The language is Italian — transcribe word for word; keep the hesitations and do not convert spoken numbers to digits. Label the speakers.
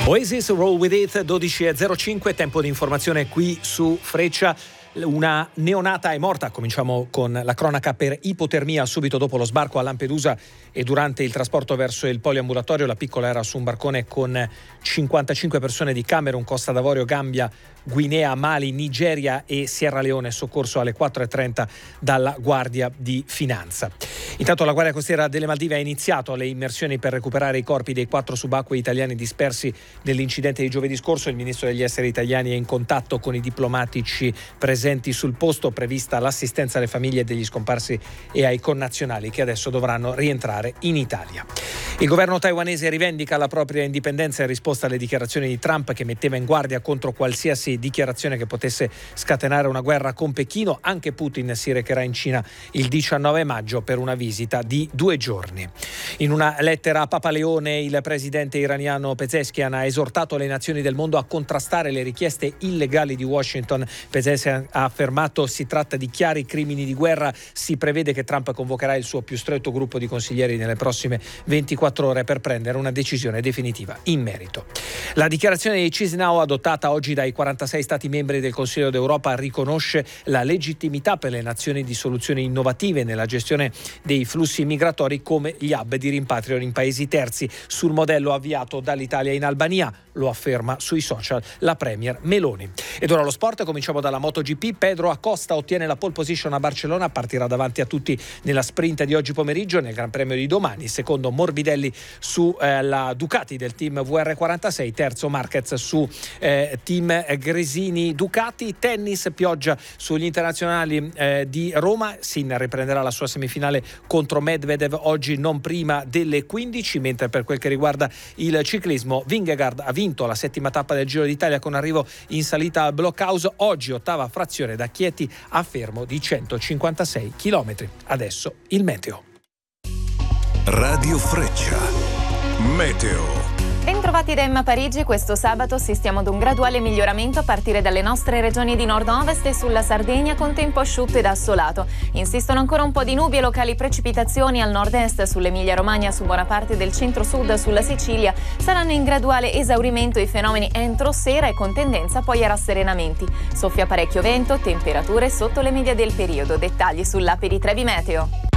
Speaker 1: Oasis, Roll With It, dodici e zero cinque, tempo di informazione qui su Freccia. Una neonata è morta. Cominciamo con la cronaca per ipotermia subito dopo lo sbarco a Lampedusa e durante il trasporto verso il poliambulatorio. La piccola era su un barcone con cinquantacinque persone di Camerun, Costa d'Avorio, Gambia, Guinea, Mali, Nigeria e Sierra Leone, soccorso alle quattro e trenta dalla Guardia di Finanza. Intanto la Guardia Costiera delle Maldive ha iniziato le immersioni per recuperare i corpi dei quattro subacquei italiani dispersi nell'incidente di giovedì scorso. Il ministro degli esteri italiani è in contatto con i diplomatici presenti sul posto, prevista l'assistenza alle famiglie degli scomparsi e ai connazionali che adesso dovranno rientrare in Italia. Il governo taiwanese rivendica la propria indipendenza in risposta alle dichiarazioni di Trump, che metteva in guardia contro qualsiasi dichiarazione che potesse scatenare una guerra con Pechino. Anche Putin si recherà in Cina il diciannove maggio per una visita di due giorni. In una lettera a Papa Leone, il presidente iraniano Pezeshkian ha esortato le nazioni del mondo a contrastare le richieste illegali di Washington. Pezeshkian ha affermato: si tratta di chiari crimini di guerra. Si prevede che Trump convocherà il suo più stretto gruppo di consiglieri nelle prossime ventiquattro ore per prendere una decisione definitiva in merito. La dichiarazione di Chisinau, adottata oggi dai quarantasei Stati membri del Consiglio d'Europa, riconosce la legittimità per le nazioni di soluzioni innovative nella gestione dei flussi migratori, come gli hub di rimpatrio in paesi terzi, sul modello avviato dall'Italia in Albania. Lo afferma sui social la premier Meloni. Ed ora lo sport, cominciamo dalla MotoGP. Pedro Acosta ottiene la pole position a Barcellona, partirà davanti a tutti nella sprint di oggi pomeriggio. Nel Gran Premio di domani, secondo Morbidelli su eh, la Ducati del team V R quarantasei, terzo Marquez su eh, team Gresini Ducati. Tennis, pioggia sugli internazionali eh, di Roma. Sinner riprenderà la sua semifinale contro Medvedev oggi non prima delle quindici, mentre per quel che riguarda il ciclismo, Vingegaard ha vinto la settima tappa del Giro d'Italia con arrivo in salita al Blockhouse. Oggi ottava frazione da Chieti a Fermo di centocinquantasei chilometri. Adesso il meteo.
Speaker 2: Radio Freccia. Meteo.
Speaker 3: Bentrovati da Emma Parigi. Questo sabato assistiamo ad un graduale miglioramento a partire dalle nostre regioni di nord-ovest e sulla Sardegna, con tempo asciutto ed assolato. Insistono ancora un po' di nubi e locali precipitazioni al nord-est, sull'Emilia Romagna, su buona parte del centro-sud, sulla Sicilia. Saranno in graduale esaurimento i fenomeni entro sera e con tendenza poi a rasserenamenti. Soffia parecchio vento, temperature sotto le medie del periodo. Dettagli sull'app di Trevi Meteo.